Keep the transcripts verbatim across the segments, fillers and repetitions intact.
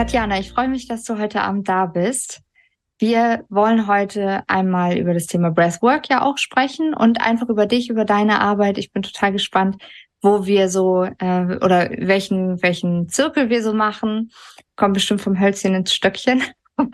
Tatjana, ich freue mich, dass du heute Abend da bist. Wir wollen heute einmal über das Thema Breathwork ja auch sprechen und einfach über dich, über deine Arbeit. Ich bin total gespannt, wo wir so äh, oder welchen welchen Zirkel wir so machen. Kommt bestimmt vom Hölzchen ins Stöckchen.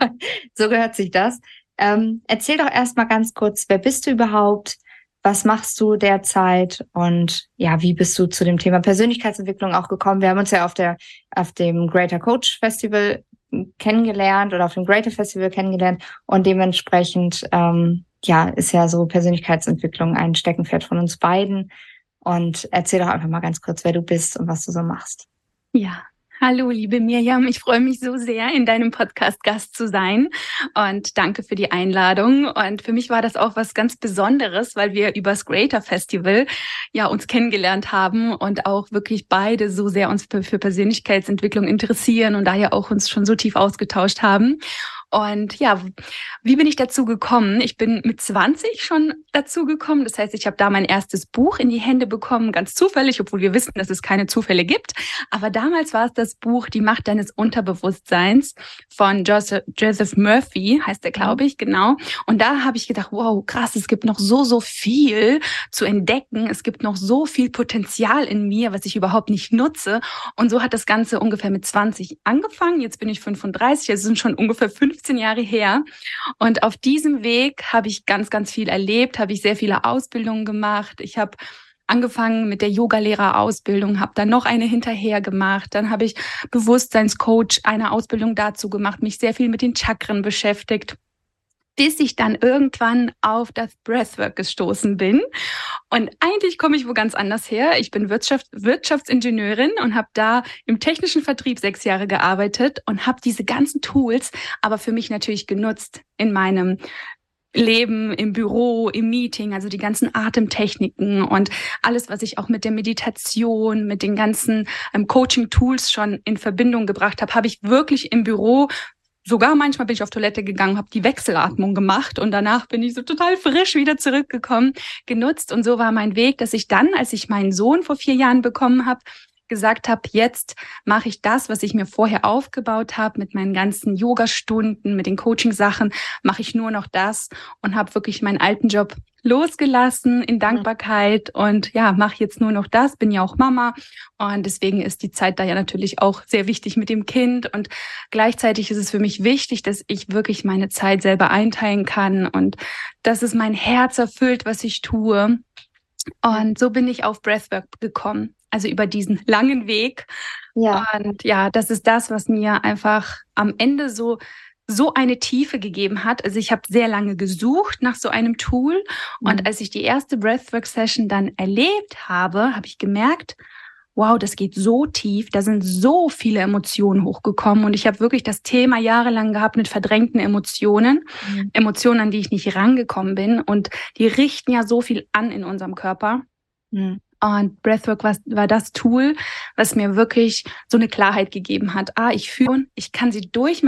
So gehört sich das. Ähm, erzähl doch erstmal ganz kurz, wer bist du überhaupt? Was machst du derzeit? Und ja, wie bist du zu dem Thema Persönlichkeitsentwicklung auch gekommen? Wir haben uns ja auf der auf dem Greater Coach Festival kennengelernt oder auf dem Greater Festival kennengelernt und dementsprechend ähm, ja ist ja so Persönlichkeitsentwicklung ein Steckenpferd von uns beiden. Und erzähl doch einfach mal ganz kurz, wer du bist und was du so machst. Ja, hallo liebe Mirjam, ich freue mich so sehr, in deinem Podcast Gast zu sein und danke für die Einladung. Und für mich war das auch was ganz Besonderes, weil wir übers Greater Festival ja uns kennengelernt haben und auch wirklich beide so sehr uns für, für Persönlichkeitsentwicklung interessieren und daher auch uns schon so tief ausgetauscht haben. Und ja, wie bin ich dazu gekommen? Ich bin mit zwanzig schon dazu gekommen. Das heißt, ich habe da mein erstes Buch in die Hände bekommen, ganz zufällig, obwohl wir wissen, dass es keine Zufälle gibt. Aber damals war es das Buch Die Macht deines Unterbewusstseins von Joseph, Joseph Murphy, heißt der, glaube ich, genau. Und da habe ich gedacht, wow, krass, es gibt noch so, so viel zu entdecken. Es gibt noch so viel Potenzial in mir, was ich überhaupt nicht nutze. Und so hat das Ganze ungefähr mit zwanzig angefangen. Jetzt bin ich fünfunddreißig, es sind schon ungefähr fünfzehn Jahre her. Und auf diesem Weg habe ich ganz, ganz viel erlebt, habe ich sehr viele Ausbildungen gemacht. Ich habe angefangen mit der Yogalehrerausbildung, habe dann noch eine hinterher gemacht. Dann habe ich Bewusstseinscoach, eine Ausbildung dazu gemacht, mich sehr viel mit den Chakren beschäftigt, bis ich dann irgendwann auf das Breathwork gestoßen bin. Und eigentlich komme ich wo ganz anders her. Ich bin Wirtschaft, Wirtschaftsingenieurin und habe da im technischen Vertrieb sechs Jahre gearbeitet und habe diese ganzen Tools aber für mich natürlich genutzt in meinem Leben, im Büro, im Meeting, also die ganzen Atemtechniken und alles, was ich auch mit der Meditation, mit den ganzen ähm, Coaching-Tools schon in Verbindung gebracht habe, habe ich wirklich im Büro. Sogar manchmal bin ich auf Toilette gegangen, habe die Wechselatmung gemacht und danach bin ich so total frisch wieder zurückgekommen, genutzt. Und so war mein Weg, dass ich dann, als ich meinen Sohn vor vier Jahren bekommen habe, gesagt habe, jetzt mache ich das, was ich mir vorher aufgebaut habe mit meinen ganzen Yoga-Stunden, mit den Coaching-Sachen, mache ich nur noch das und habe wirklich meinen alten Job losgelassen in Dankbarkeit und ja, mache jetzt nur noch das, bin ja auch Mama und deswegen ist die Zeit da ja natürlich auch sehr wichtig mit dem Kind und gleichzeitig ist es für mich wichtig, dass ich wirklich meine Zeit selber einteilen kann und dass es mein Herz erfüllt, was ich tue. Und so bin ich auf Breathwork gekommen, also über diesen langen Weg. Ja. Und ja, das ist das, was mir einfach am Ende so so eine Tiefe gegeben hat. Also ich habe sehr lange gesucht nach so einem Tool. Und Mhm. als ich die erste Breathwork-Session dann erlebt habe, habe ich gemerkt, wow, das geht so tief, da sind so viele Emotionen hochgekommen. Und ich habe wirklich das Thema jahrelang gehabt mit verdrängten Emotionen, Mhm. Emotionen, an die ich nicht rangekommen bin. Und die richten ja so viel an in unserem Körper. Mhm. Und Breathwork war, war das Tool, was mir wirklich so eine Klarheit gegeben hat. Ah, ich fühle, ich kann sie durch